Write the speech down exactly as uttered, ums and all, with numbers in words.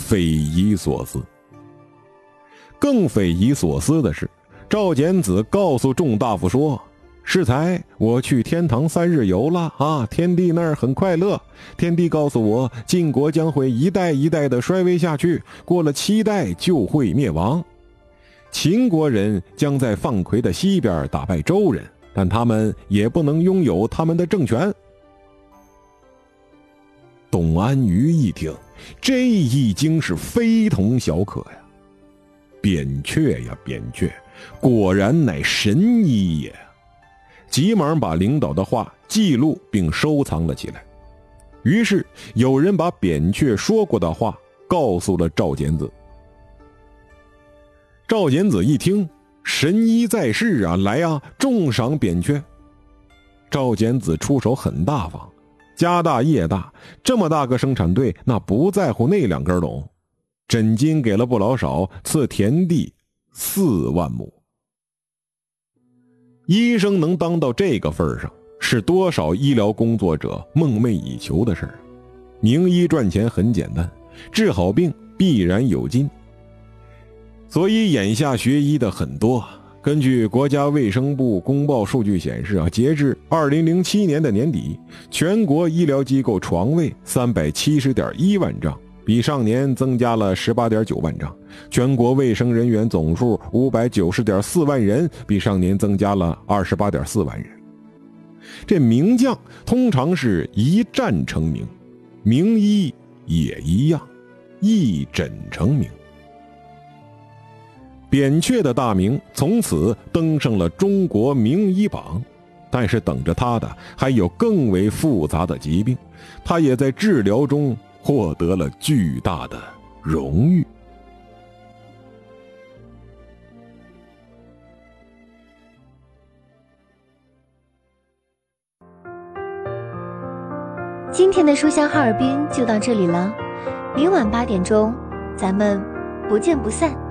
匪夷所思。更匪夷所思的是，赵简子告诉众大夫说，适才，我去天堂三日游了啊！天帝那儿很快乐。天帝告诉我，晋国将会一代一代的衰微下去，过了七代就会灭亡。秦国人将在放魁的西边打败周人，但他们也不能拥有他们的政权。董安于一听，这一惊是非同小可呀！扁鹊呀，扁鹊，果然乃神医也。急忙把领导的话记录并收藏了起来。于是有人把扁鹊说过的话告诉了赵简子。赵简子一听，神医在世啊，来啊，重赏扁鹊。赵简子出手很大方，家大业大，这么大个生产队，那不在乎那两根垄。诊金给了不老少，赐田地四万亩。医生能当到这个份上，是多少医疗工作者梦寐以求的事儿。名医赚钱很简单，治好病必然有金。所以眼下学医的很多。根据国家卫生部公报数据显示啊，截至二零零七年的年底，全国医疗机构床位三百七十点一万张，比上年增加了 十八点九万张。全国卫生人员总数 五百九十点四万人，比上年增加了 二十八点四万人。这名将通常是一战成名，名医也一样，一诊成名。扁鹊的大名从此登上了中国名医榜，但是等着他的还有更为复杂的疾病，他也在治疗中获得了巨大的荣誉。 今天的书香哈尔滨就到这里了，明晚八点钟，咱们不见不散。